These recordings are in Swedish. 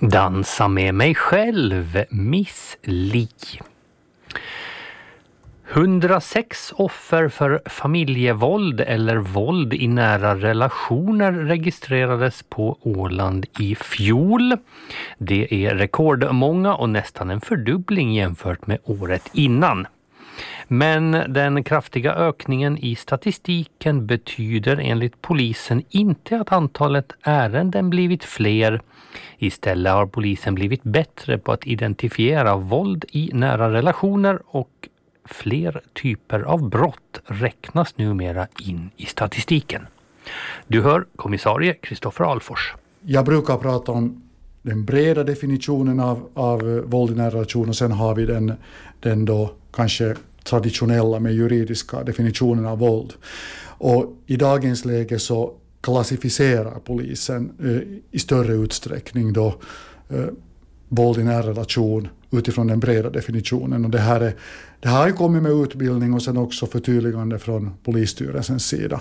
Dansa med mig själv, Miss Li. 106 offer för familjevåld eller våld i nära relationer registrerades på Åland i fjol. Det är rekordmånga och nästan en fördubbling jämfört med året innan. Men den kraftiga ökningen i statistiken betyder enligt polisen inte att antalet ärenden blivit fler. Istället har polisen blivit bättre på att identifiera våld i nära relationer och fler typer av brott räknas numera in i statistiken. Du hör kommissarie Kristoffer Alfors. Jag brukar prata om den breda definitionen av våld i nära relationer, och sen har vi den då kanske traditionella med juridiska definitionen av våld. Och i dagens läge så klassificerar polisen i större utsträckning då våld i nära relation utifrån den breda definitionen. Och det har ju kommit med utbildning och sen också förtydligande från polisstyrelsens sida.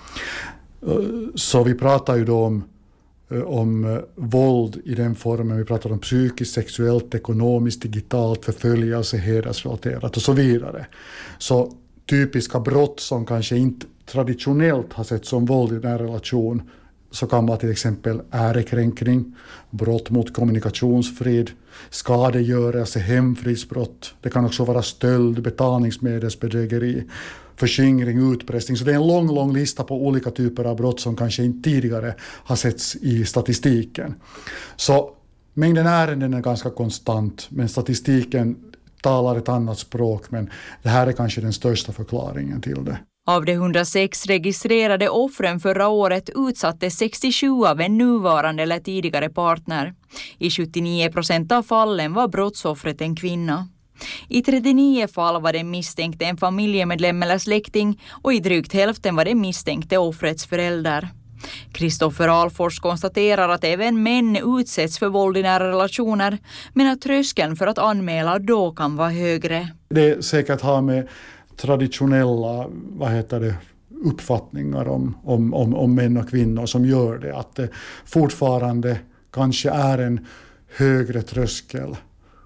Så vi pratar ju då om våld i den formen, vi pratar om psykiskt, sexuellt, ekonomiskt, digitalt, förföljelse, hedersrelaterat och så vidare. Så typiska brott som kanske inte traditionellt har sett som våld i nära relation, så kan vara till exempel ärekränkning, brott mot kommunikationsfrid, skadegörelse, hemfridsbrott. Det kan också vara stöld, betalningsmedelsbedrägeri, förskingring, utpressning. Så det är en lång lista på olika typer av brott som kanske inte tidigare har setts i statistiken. Så mängden ärenden är ganska konstant, men statistiken talar ett annat språk, men det här är kanske den största förklaringen till det. Av de 106 registrerade offren förra året utsatte 67 av en nuvarande eller tidigare partner. I 79% av fallen var brottsoffret en kvinna. I 39 fall var den misstänkte en familjemedlem eller släkting och i drygt hälften var det misstänkte offrets förälder. Kristoffer Alfors konstaterar att även män utsätts för våld i nära relationer, men att tröskeln för att anmäla då kan vara högre. Det är säkert har med traditionella uppfattningar om män och kvinnor som gör det. Att det fortfarande kanske är en högre tröskel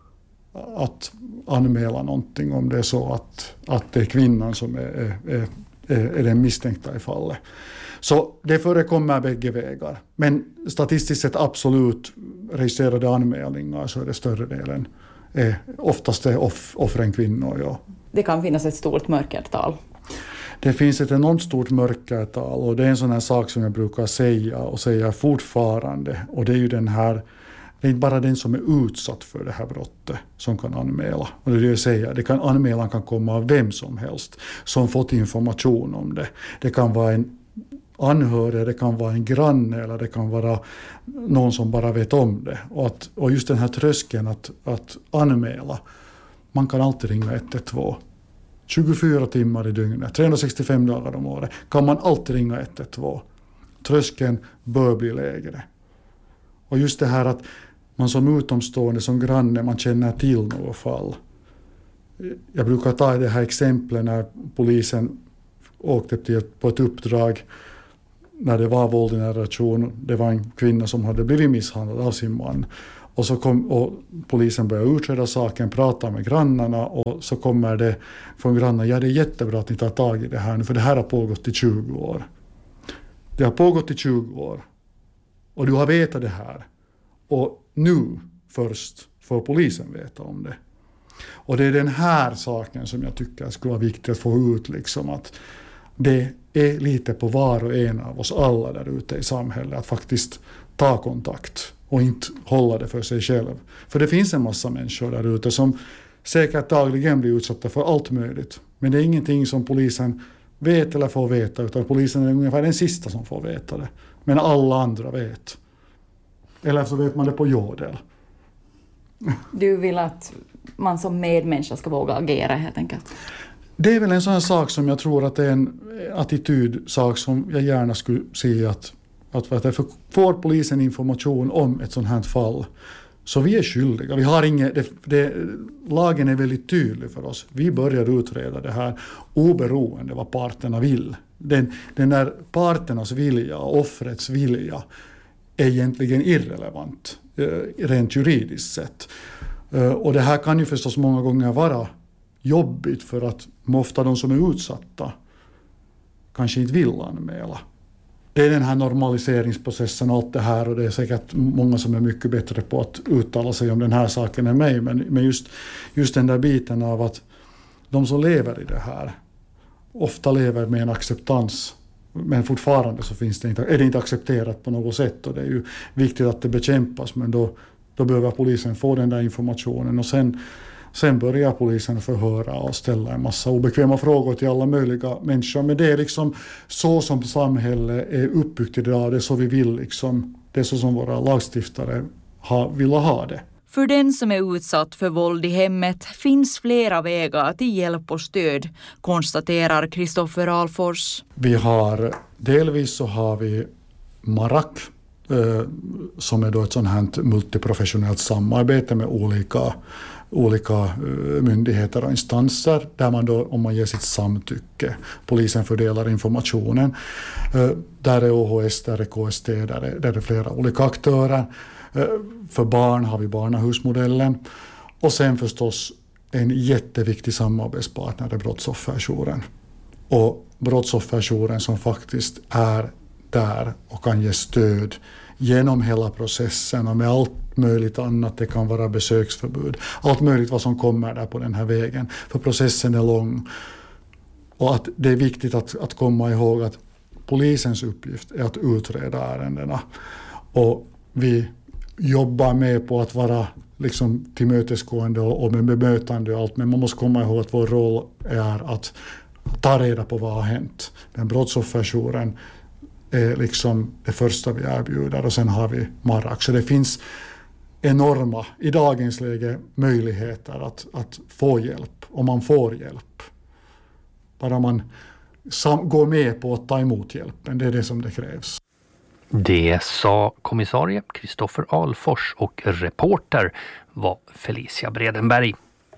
att anmäla någonting om det är så att det är kvinnan som är den misstänkta i fallet. Så det förekommer bägge vägar. Men statistiskt sett absolut registrerade anmälningar så är det större delen. Oftast är offren kvinnor, ja. Det kan finnas ett stort mörkertal. Det finns ett enormt stort mörkertal, och det är en sån här sak som jag brukar säga fortfarande. Och det är ju det är inte bara den som är utsatt för det här brottet som kan anmäla. Och det jag säger, anmälan kan komma av vem som helst som fått information om det. Det kan vara en anhörig, det kan vara en granne eller det kan vara någon som bara vet om det. Och just den här tröskeln att anmäla, man kan alltid ringa 112. 24 timmar i dygnet, 365 dagar om året kan man alltid ringa 112. Tröskeln bör bli lägre. Och just det här att man som utomstående, som granne, man känner till något fall. Jag brukar ta det här exemplet när polisen åkte på ett uppdrag när det var våld i nära relation. Det var en kvinna som hade blivit misshandlad av sin man. Och polisen började utreda saken, prata med grannarna, och så kommer det från grannarna: ja, det är jättebra att ni tar tag i det här nu, för det här har pågått i 20 år. Det har pågått i 20 år. Och du har vetat det här. Och nu först får polisen veta om det. Och det är den här saken som jag tycker skulle vara viktigt att få ut, liksom, att det är lite på var och en av oss alla där ute i samhället att faktiskt ta kontakt och inte hålla det för sig själv. För det finns en massa människor där ute som säkert dagligen blir utsatta för allt möjligt. Men det är ingenting som polisen vet eller får veta, utan polisen är ungefär den sista som får veta det. Men alla andra vet. Eller så vet man det på jordel. Du vill att man som medmänniska ska våga agera helt enkelt? Det är väl en sån sak som jag tror att det är en attitydsak som jag gärna skulle se att får polisen information om ett sånt här fall, så vi är skyldiga. Vi har lagen är väldigt tydlig för oss. Vi börjar utreda det här oberoende vad parterna vill. Den där parternas vilja, offrets vilja, är egentligen irrelevant rent juridiskt sett. Och det här kan ju förstås många gånger vara jobbigt för att ofta de som är utsatta kanske inte vill anmäla. Det är den här normaliseringsprocessen och allt det här, och det är säkert många som är mycket bättre på att uttala sig om den här saken än mig, men just den där biten av att de som lever i det här ofta lever med en acceptans, men fortfarande så är det inte accepterat på något sätt, och det är ju viktigt att det bekämpas, men då behöver polisen få den där informationen, och sen börjar polisen förhöra och ställa en massa obekväma frågor till alla möjliga människor. Men det är liksom så som samhället är uppbyggt idag. Det är så vi vill liksom. Det är så som våra lagstiftare vill ha det. För den som är utsatt för våld i hemmet finns flera vägar till hjälp och stöd, konstaterar Kristoffer Alfors. Delvis så har vi MARAK, som är då ett sånt här multiprofessionellt samarbete med olika myndigheter och instanser, där man då, om man ger sitt samtycke, polisen fördelar informationen. Där är OHS, där är KST, där är flera olika aktörer. För barn har vi barnahusmodellen, och sen förstås en jätteviktig samarbetspartner är brottsofferjouren. Och brottsofferjouren som faktiskt är där och kan ge stöd genom hela processen och med allt möjligt annat. Det kan vara besöksförbud, allt möjligt vad som kommer där på den här vägen, för processen är lång. Och att det är viktigt att komma ihåg att polisens uppgift är att utreda ärendena, och vi jobbar med på att vara liksom tillmötesgående och med bemötande och allt, men man måste komma ihåg att vår roll är att ta reda på vad har hänt. Den brottsofferjouren är liksom det första vi erbjuder, och sen har vi MARAK. Så det finns enorma, i dagens läge, möjligheter att få hjälp, om man får hjälp. Bara man går med på att ta emot hjälpen, det är det som det krävs. Det sa kommissarie Kristoffer Alfors, och reporter var Felicia Bredenberg.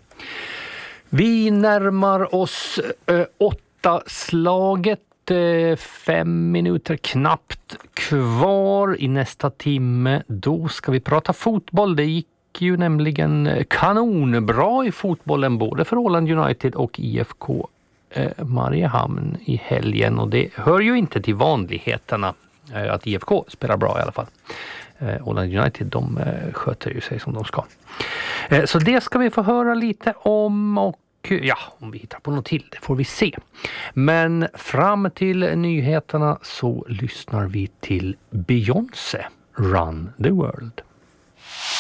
Vi närmar oss 8-slaget. 5 minuter knappt kvar i nästa timme. Då ska vi prata fotboll. Det gick ju nämligen kanonbra i fotbollen både för Åland United och IFK Mariehamn i helgen, och det hör ju inte till vanligheterna att IFK spelar bra i alla fall. Åland United, de sköter ju sig som de ska. Så det ska vi få höra lite om, och ja, om vi hittar på något till, det får vi se. Men fram till nyheterna så lyssnar vi till Beyoncé, Run the World.